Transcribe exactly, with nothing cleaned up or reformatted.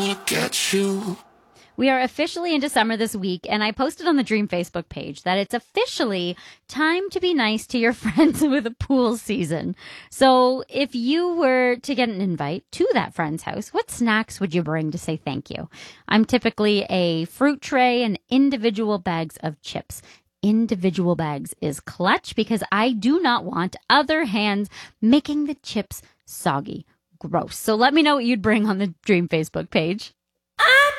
Look at you. We are officially into summer this week, and I posted on the Dream Facebook page that it's officially time to be nice to your friends with a pool season. So if you were to get an invite to that friend's house, what snacks would you bring to say thank you? I'm typically a fruit tray and individual bags of chips. Individual bags is clutch because I do not want other hands making the chips soggy. Gross. So let me know what you'd bring on the Dream Facebook page. I